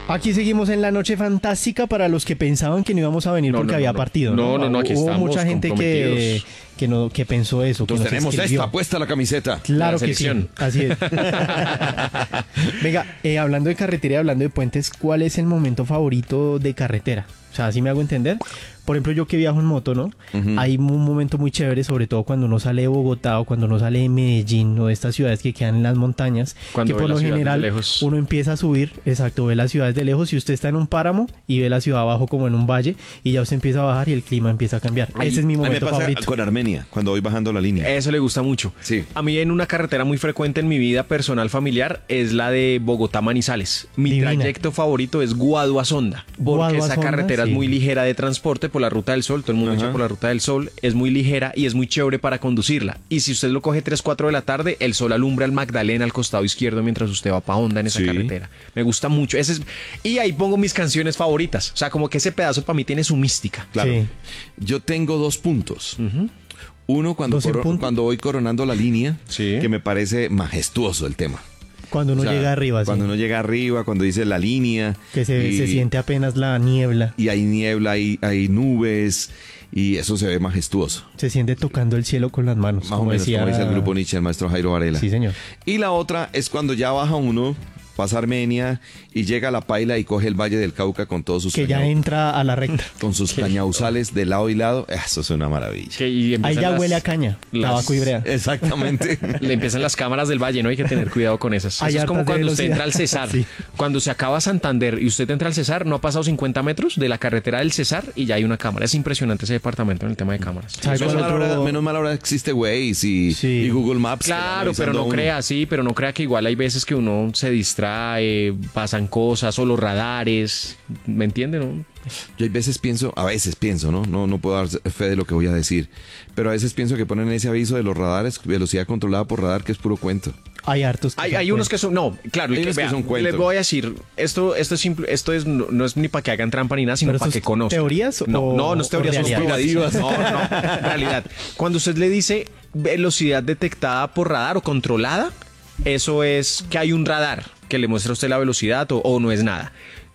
Aquí seguimos en la noche fantástica para los que pensaban que no íbamos a venir porque había partido. No, aquí Hubo estamos mucha gente que pensó eso. Entonces tenemos esta puesta la camiseta. Claro que sí, así es. Venga, hablando de carretera y hablando de puentes, ¿cuál es el momento favorito de carretera? O sea, así me hago entender. Por ejemplo, yo que viajo en moto, ¿no? Hay un momento muy chévere, sobre todo cuando uno sale de Bogotá o cuando uno sale de Medellín o de estas ciudades que quedan en las montañas, cuando que por lo general uno empieza a subir, exacto, ve las ciudades de lejos y usted está en un páramo y ve la ciudad abajo como en un valle y ya usted empieza a bajar y el clima empieza a cambiar. Ese es mi momento favorito. Con Armenia, cuando voy bajando la línea. Eso le gusta mucho. Sí. A mí en una carretera muy frecuente en mi vida personal familiar es la de Bogotá-Manizales. Mi trayecto favorito es Guaduazonda, porque esa carretera es muy ligera de transporte por la Ruta del Sol. Todo el mundo echa por la Ruta del Sol. Es muy ligera y es muy chévere para conducirla. Y si usted lo coge 3, 4 de la tarde, el sol alumbra el Magdalena al costado izquierdo mientras usted va para Honda en esa carretera. Me gusta mucho. Y ahí pongo mis canciones favoritas. O sea, como que ese pedazo para mí tiene su mística. Claro. Sí. Yo tengo 2 puntos. Uno, cuando voy coronando la línea, que me parece majestuoso el tema. Cuando uno llega arriba. Cuando uno llega arriba, cuando dice la línea. Que se siente apenas la niebla. Y hay niebla, hay nubes, y eso se ve majestuoso. Se siente tocando el cielo con las manos. Más o menos, como dice el grupo Nietzsche, el maestro Jairo Varela. Sí, señor. Y la otra es cuando ya baja uno, pasa Armenia y llega a La Paila y coge el Valle del Cauca con todos sus... Que ya entra a la recta. Con sus cañauzales de lado y lado. Eso es una maravilla. Ahí ya huele a caña, tabaco y brea. Exactamente. Le empiezan las cámaras del valle, ¿no? Hay que tener cuidado con esas. Eso es como cuando usted entra al Cesar. Cuando se acaba Santander y usted entra al Cesar, no ha pasado 50 metros de la carretera del Cesar y ya hay una cámara. Es impresionante ese departamento en el tema de cámaras. Menos mal ahora existe Waze y Google Maps. Claro, pero no crea que igual hay veces que uno se distrae, pasan cosas o los radares, ¿me entiende, no? Yo a veces pienso, ¿no? No puedo dar fe de lo que voy a decir, pero a veces pienso que ponen ese aviso de los radares, velocidad controlada por radar, que es puro cuento. Hay hartos. Hay unos que son, no, claro, que son cuentos. Les voy a decir, esto es simple, no es ni para que hagan trampa ni nada, sino para que conozcan. ¿Teorías? No es teorías, son privativas. No, en realidad. Cuando usted le dice velocidad detectada por radar o controlada, eso es que hay un radar que le muestra a usted la velocidad o no es nada.